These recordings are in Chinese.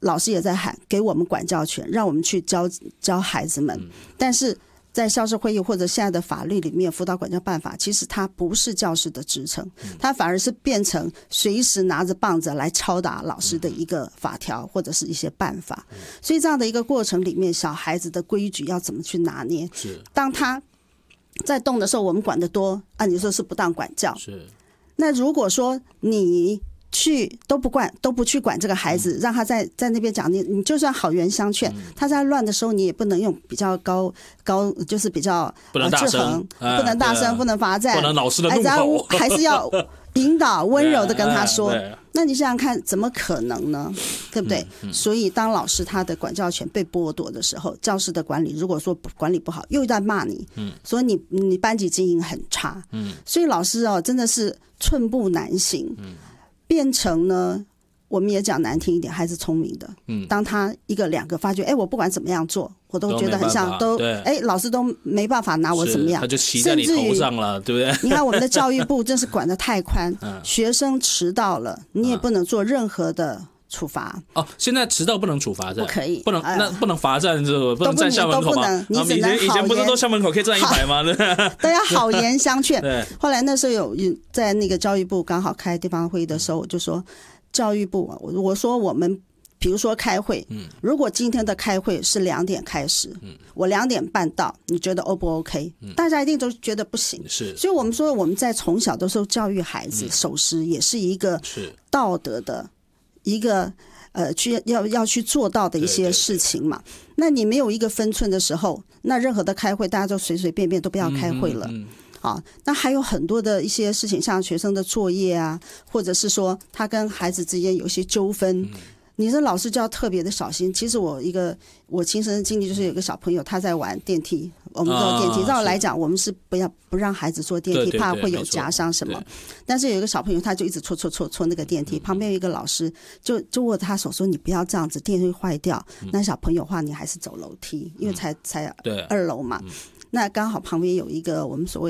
老师也在喊给我们管教权，让我们去教孩子们，但是在校事会议或者现在的法律里面，辅导管教办法其实它不是教师的职称，它反而是变成随时拿着棒子来敲打老师的一个法条或者是一些办法。所以这样的一个过程里面，小孩子的规矩要怎么去拿捏？ 是当他在动的时候，我们管得多，按理说是不当管教。 是。 那如果说你都不去管这个孩子，让他在那边讲，你就算好言相劝，他在乱的时候你也不能用比较高，就是比较不能大声， 不能大声，不能罚站， 不能老师的怒吼， 还是要引导温柔的跟他说。那你想想看，怎么可能呢？对不对？所以当老师他的管教权被剥夺的时候，教师的管理如果说管理不好，又在骂你，所以你班级经营很差，所以老师真的是寸步难行。变成呢，我们也讲难听一点，孩子聪明的，当他一个两个发觉，我不管怎么样做，我都觉得很像，老师都没办法拿我怎么样， 他就骑在你头上了，对不对？ 你看我们的教育部真是管得太宽，学生迟到了，你也不能做任何的处罚。 现在迟到不能处罚， 不可以， 不能，那不能罚站，不能站校门口吗？ 你只能以前不是都校门口可以站一排吗？ 都要好言相劝。后来那时候有在那个教育部刚好开地方会议的时候，我就说教育部，我说我们比如说开会，如果今天的开会是2点开始，我2点半到，你觉得 O 不 OK？大家一定都觉得不行。 是， 所以我们说我们在从小的时候教育孩子守时，也是一个道德的一个要去做到的一些事情嘛。那你没有一个分寸的时候，那任何的开会大家就随随便便都不要开会了。那还有很多的一些事情，像学生的作业啊，或者是说他跟孩子之间有一些纠纷，你这老师就要特别的小心。其实我亲身的经历就是有一个小朋友他在玩电梯，我们坐电梯，照来讲我们是不让孩子坐电梯，怕会有夹伤什么。但是有一个小朋友他就一直搓那个电梯，旁边有一个老师就握他手说你不要这样子，电梯会坏掉。那小朋友的话你还是走楼梯，因为才2楼嘛。那刚好旁边有一个我们所谓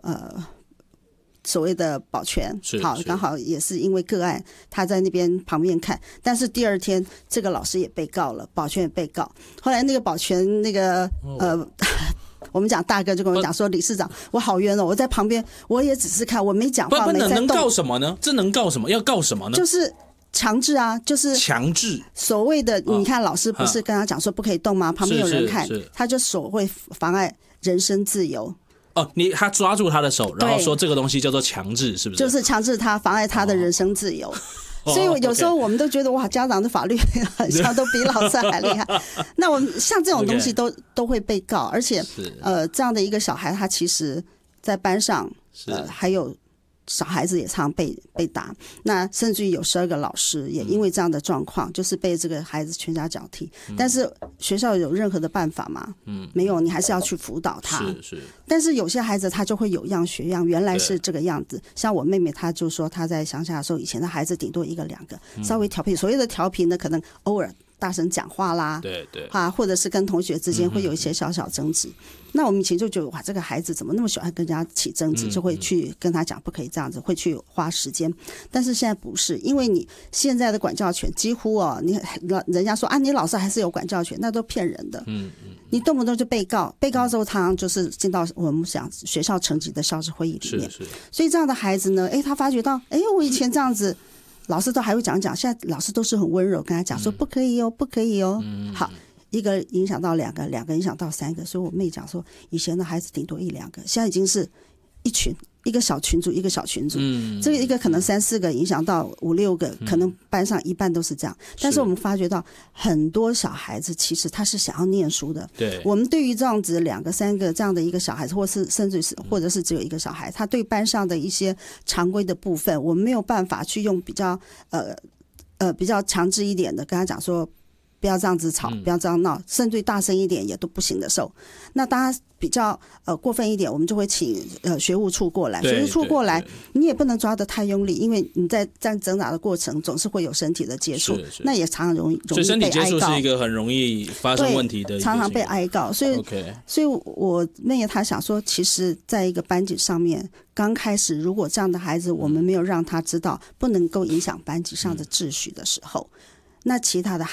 的保全，好，刚好也是因为个案，他在那边旁边看，但是第二天这个老师也被告了，保全也被告。后来那个保全那个我们讲大哥就跟我讲说，理事长，我好冤哦，我在旁边我也只是看，我没讲话，没在动。 能告什么呢？这能告什么？要告什么呢？ 就是强制啊，就是强制。 所谓的你看老师不是跟他讲说不可以动吗？旁边有人看，他就手会妨碍人身自由。 他抓住他的手，然后说这个东西叫做强制，是不是？ 就是强制他，妨碍他的人身自由。所以有时候我们都觉得哇，家长的法律好像都比老师还厉害。那我们像这种东西都会被告，而且这样的一个小孩，他其实在班上还有小孩子也常被打，那甚至于有12个老师也因为这样的状况，就是被这个孩子拳打脚踢。但是学校有任何的办法吗？没有，你还是要去辅导他。 是。 但是有些孩子他就会有样学样，原来是这个样子。像我妹妹，她就说她在乡下的时候，以前的孩子顶多1个2个，稍微调皮。所谓的调皮呢，可能偶尔大声讲话啦， 对， 或者是跟同学之间会有一些小小争执。那我们以前就觉得哇，这个孩子怎么那么喜欢跟人家起争执，就会去跟他讲不可以这样子，会去花时间。但是现在不是，因为你现在的管教权几乎人家说你老师还是有管教权，那都骗人的。你动不动就被告之后，常常就是进到我们讲学校层级的校事会议里面。所以这样的孩子呢，他发觉到，我以前这样子，老师都还会讲，现在老师都是很温柔跟他讲说不可以哦，不可以哦。好。1个影响到2个，2个影响到3个，所以我妹讲说，以前的孩子顶多1、2个，现在已经是一个小群组，一个小群组，这个一个可能3、4个影响到5、6个，可能班上一半都是这样。但是我们发觉到很多小孩子其实他是想要念书的。 对， 我们对于这样子2个、3个这样的一个小孩子，或是甚至是或者是只有1个小孩，他对班上的一些常规的部分，我们没有办法去用比较强制一点的跟他讲说。不要这样子吵，不要这样闹，甚至大声一点也都不行的时候，那大家比较过分一点，我们就会请学务处过来。学务处过来，你也不能抓得太用力，因为你在挣扎的过程总是会有身体的接触，那也常常容易被挨告。所以身体接触是一个很容易发生问题的一个， 常常被挨告。所以我妹她想说，其实在一个班级上面，刚开始如果这样的孩子，我们没有让他知道不能够影响班级上的秩序的时候。那其他的